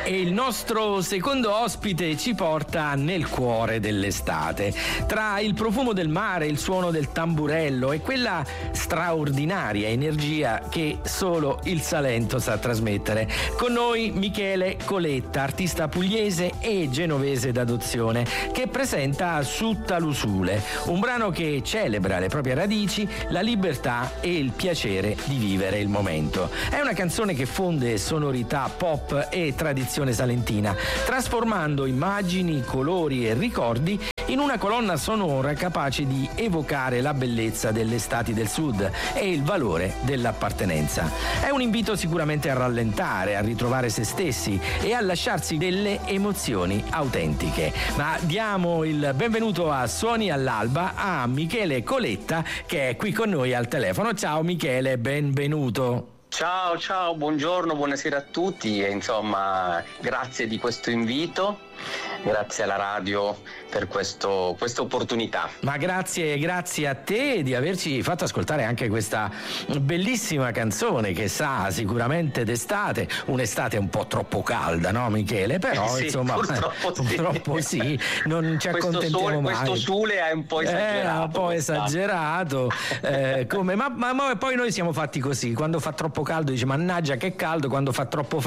E il nostro secondo ospite ci porta nel cuore dell'estate. Tra il profumo del mare, il suono del tamburello e quella straordinaria energia che solo il Salento sa trasmettere. Con noi Michele Coletta, artista pugliese e genovese d'adozione, che presenta Suttalusule, un brano che celebra le proprie radici, la libertà e il piacere di vivere il momento. È una canzone che fonde sonorità pop e tradizione salentina, trasformando immagini, colori e ricordi in una colonna sonora capace di evocare la bellezza delle estati del sud e il valore dell'appartenenza. È un invito sicuramente a rallentare, a ritrovare se stessi e a lasciarsi delle emozioni autentiche. Ma diamo il benvenuto a Suoni all'Alba a Michele Coletta, che è qui con noi al telefono. Ciao Michele, benvenuto. Ciao, buongiorno, buonasera a tutti e insomma grazie di questo invito, grazie alla radio per questa opportunità. Ma grazie a te di averci fatto ascoltare anche questa bellissima canzone che sa sicuramente d'estate, un'estate un po' troppo calda, no Michele? Però sì, insomma purtroppo sì, non ci accontentiamo mai. Questo sole è un po' esagerato. Un po' esagerato, ma poi noi siamo fatti così, quando fa troppo caldo dice mannaggia che caldo, quando fa troppo